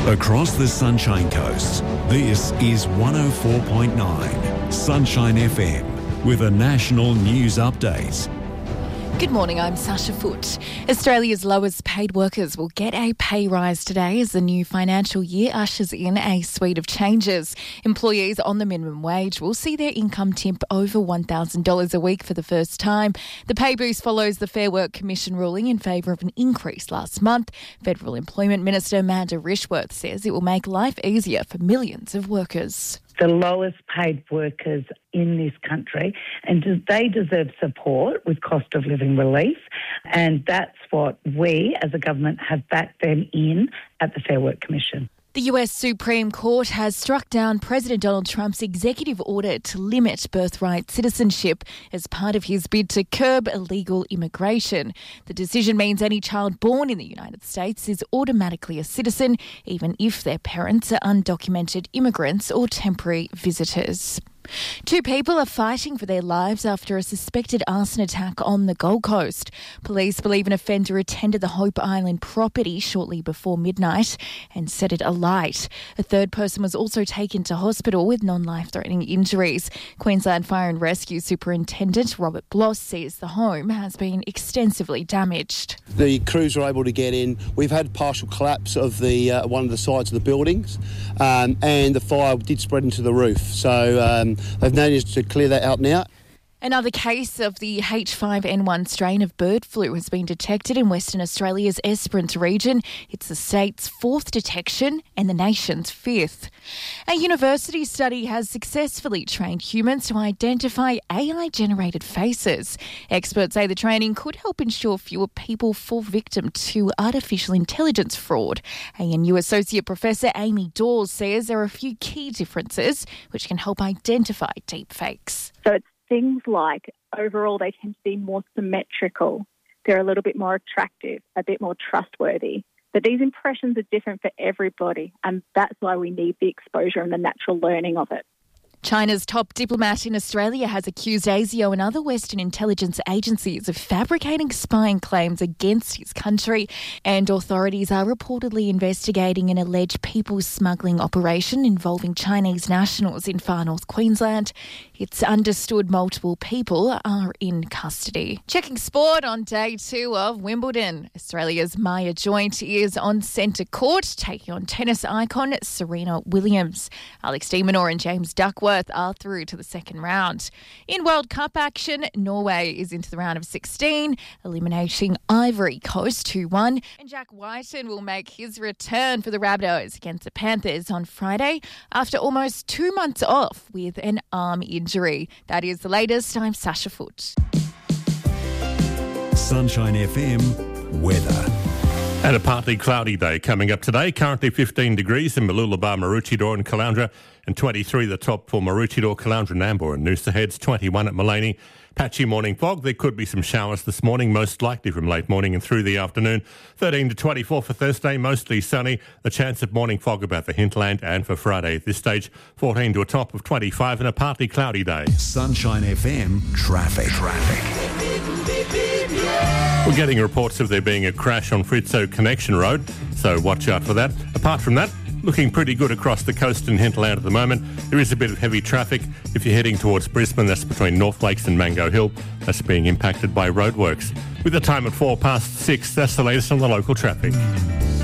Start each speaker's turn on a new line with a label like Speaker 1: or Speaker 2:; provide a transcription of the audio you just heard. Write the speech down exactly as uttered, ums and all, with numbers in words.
Speaker 1: Across the Sunshine Coast, this is one oh four point nine Sunshine F M with a national news update.
Speaker 2: Good morning, I'm Sasha Foote. Australia's lowest paid workers will get a pay rise today as the new financial year ushers in a suite of changes. Employees on the minimum wage will see their income tip over one thousand dollars a week for the first time. The pay boost follows the Fair Work Commission ruling in favour of an increase last month. Federal Employment Minister Amanda Rishworth says it will make life easier for millions of workers.
Speaker 3: The lowest paid workers in this country, and they deserve support with cost of living relief, and that's what we as a government have backed them in at the Fair Work Commission.
Speaker 2: The U S Supreme Court has struck down President Donald Trump's executive order to limit birthright citizenship as part of his bid to curb illegal immigration. The decision means any child born in the United States is automatically a citizen, even if their parents are undocumented immigrants or temporary visitors. Two people are fighting for their lives after a suspected arson attack on the Gold Coast. Police believe an offender attended the Hope Island property shortly before midnight and set it alight. A third person was also taken to hospital with non-life-threatening injuries. Queensland Fire and Rescue Superintendent Robert Bloss says the home has been extensively damaged.
Speaker 4: The crews were able to get in. We've had partial collapse of the uh, one of the sides of the buildings, um, and the fire did spread into the roof. So um, they've managed to clear that out now.
Speaker 2: Another case of the H five N one strain of bird flu has been detected in Western Australia's Esperance region. It's the state's fourth detection and the nation's fifth. A university study has successfully trained humans to identify A I-generated faces. Experts say the training could help ensure fewer people fall victim to artificial intelligence fraud. A N U Associate Professor Amy Dawes says there are a few key differences which can help identify deepfakes.
Speaker 5: So it's things like overall they tend to be more symmetrical. They're a little bit more attractive, a bit more trustworthy. But these impressions are different for everybody, and that's why we need the exposure and the natural learning of it.
Speaker 2: China's top diplomat in Australia has accused ASIO and other Western intelligence agencies of fabricating spying claims against his country, and authorities are reportedly investigating an alleged people smuggling operation involving Chinese nationals in far north Queensland. It's understood multiple people are in custody. Checking sport on day two of Wimbledon. Australia's Maya Joint is on centre court, taking on tennis icon Serena Williams. Alex de Minaur and James Duckworth are through to the second round. In World Cup action, Norway is into the round of sixteen, eliminating Ivory Coast two one. And Jack Whiten will make his return for the Rabbitohs against the Panthers on Friday after almost two months off with an arm injury. That is the latest. I'm Sasha Foote.
Speaker 1: Sunshine F M weather.
Speaker 6: And a partly cloudy day coming up today. Currently fifteen degrees in Mooloolaba, Maroochydore and Caloundra, and twenty-three the top for Maroochydore, Caloundra, Nambour and Noosa Heads, twenty-one at Maleny. Patchy morning fog. There could be some showers this morning, most likely from late morning and through the afternoon. thirteen to twenty-four for Thursday, mostly sunny. The chance of morning fog about the hinterland, and for Friday at this stage, fourteen to a top of twenty-five and a partly cloudy day.
Speaker 1: Sunshine F M traffic. Traffic.
Speaker 6: We're getting reports of there being a crash on Fritzo Connection Road, so watch out for that. Apart from that, looking pretty good across the coast and hinterland at the moment. There is a bit of heavy traffic if you're heading towards Brisbane. That's between North Lakes and Mango Hill. That's being impacted by roadworks. With the time at four past six, that's the latest on the local traffic.